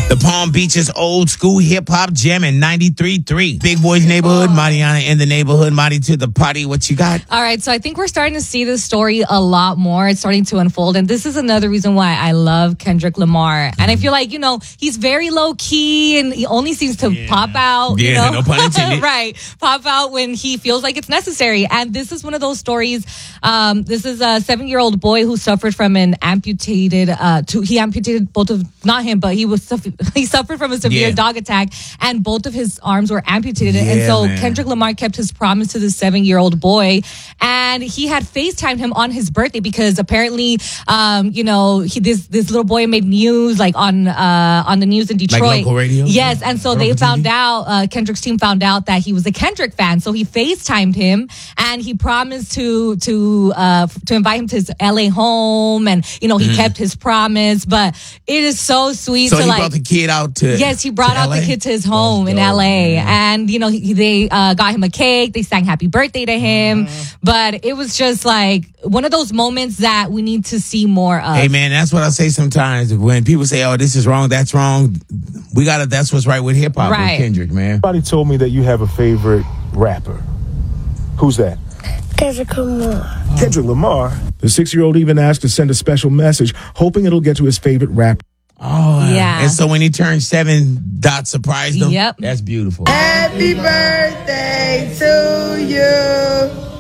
The Palm Beaches old school hip hop jam in 93.3. Big Boys Neighborhood, Mariana in the neighborhood, Marty to the party. What you got? All right, so I think we're starting to see this story a lot more. It's starting to unfold, and this is another reason why I love Kendrick Lamar. And I feel like, he's very low key, and he only seems to pop out. Yeah, no pun intended. Right, pop out when he feels like it's necessary. And this is one of those stories. This is a 7-year-old boy who suffered from an he amputated both of, not him, but he suffered from a severe dog attack, and both of his arms were amputated. And so Kendrick Lamar kept his promise to this 7-year-old boy, and he had FaceTimed him on his birthday because apparently, this little boy made news on the news in Detroit, like local radio. Yes, and so they found out. Kendrick's team found out that he was a Kendrick fan, so he FaceTimed him, and he promised to invite him to his LA home, and he kept his promise. But it is so sweet. So he brought the kid out to he brought out LA? the kid to his home in LA, and they got him a cake. They sang happy birthday to him, but it was just like one of those moments that we need to see more of. Hey man, that's what I say sometimes when people say, "Oh, this is wrong, that's wrong." That's what's right with hip hop, with Kendrick, man. Somebody told me that you have a favorite rapper. Who's that? Kendrick Lamar. Kendrick Lamar. The 6-year-old even asked to send a special message, hoping it'll get to his favorite rapper. Oh, yeah. And so when he turned 7, Dot surprised him? Yep. That's beautiful. Happy birthday to you.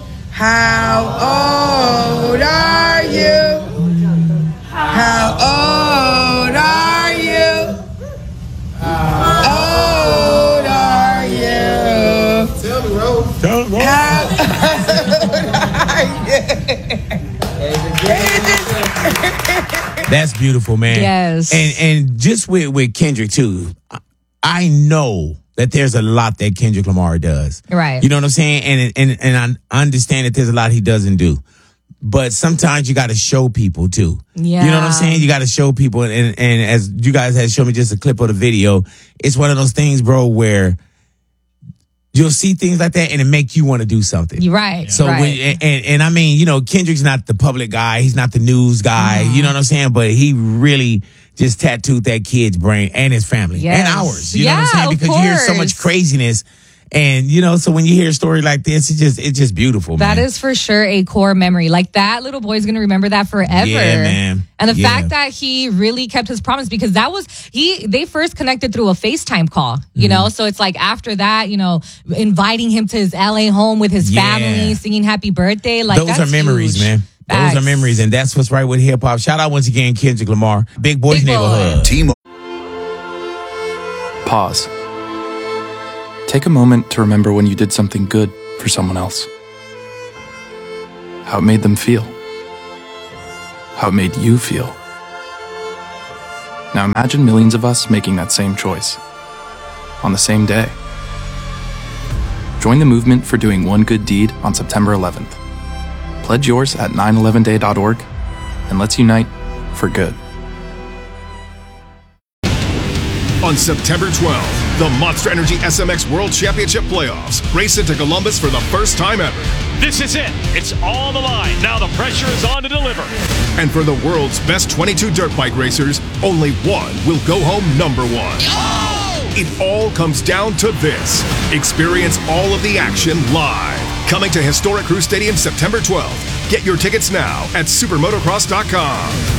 How old are you? How old are you? How old are you? Tell me, Rose. How old are you? That's beautiful, man. Yes. And just with Kendrick, too, I know that there's a lot that Kendrick Lamar does. Right. You know what I'm saying? And I understand that there's a lot he doesn't do. But sometimes you got to show people, too. Yeah. You know what I'm saying? You got to show people. And as you guys had shown me just a clip of the video, it's one of those things, bro, where you'll see things like that and it make you want to do something. You're right. So right. And I mean, Kendrick's not the public guy. He's not the news guy. You know what I'm saying? But he really just tattooed that kid's brain and his family and ours. You know what I'm saying? Because you hear so much craziness. And, so when you hear a story like this, it's just beautiful, man. That is for sure a core memory. Like, that little boy's going to remember that forever. Yeah, man. And the fact that he really kept his promise, because they first connected through a FaceTime call, you know? So it's like after that, inviting him to his LA home with his family, singing happy birthday. Like, those are memories, huge. man. Those are memories, and that's what's right with hip hop. Shout out once again, Kendrick Lamar, Big Boys Neighborhood. Pause. Take a moment to remember when you did something good for someone else. How it made them feel. How it made you feel. Now imagine millions of us making that same choice. On the same day. Join the movement for doing one good deed on September 11th. Pledge yours at 911day.org and let's unite for good. On September 12th, the Monster Energy SMX World Championship Playoffs race into Columbus for the first time ever. This is it. It's all the line. Now the pressure is on to deliver. And for the world's best 22 dirt bike racers, only one will go home number one. Oh! It all comes down to this. Experience all of the action live. Coming to Historic Crew Stadium September 12th. Get your tickets now at supermotocross.com.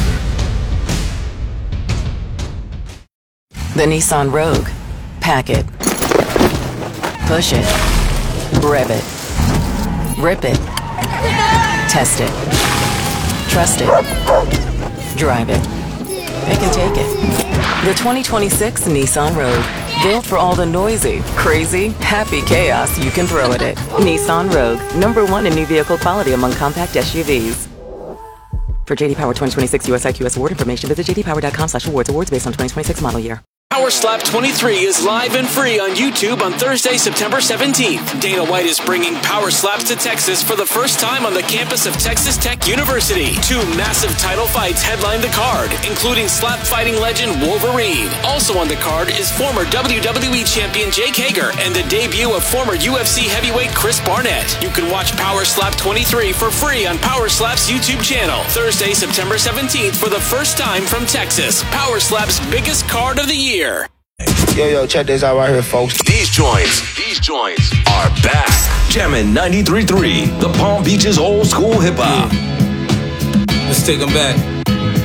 The Nissan Rogue. Pack it. Push it. Rev it. Rip it. Test it. Trust it. Drive it. Pick and take it. The 2026 Nissan Rogue. Built for all the noisy, crazy, happy chaos you can throw at it. Nissan Rogue. #1 in new vehicle quality among compact SUVs. For JD Power 2026 US IQS award information, visit jdpower.com/awards. Awards based on 2026 model year. Power Slap 23 is live and free on YouTube on Thursday, September 17th. Dana White is bringing Power Slaps to Texas for the first time on the campus of Texas Tech University. 2 massive title fights headline the card, including slap fighting legend Wolverine. Also on the card is former WWE champion Jake Hager and the debut of former UFC heavyweight Chris Barnett. You can watch Power Slap 23 for free on Power Slap's YouTube channel. Thursday, September 17th for the first time from Texas. Power Slap's biggest card of the year. year. Yo, check this out right here, folks. These joints are back. Jamming 93.3, the Palm Beach's old school hip hop. Let's take them back.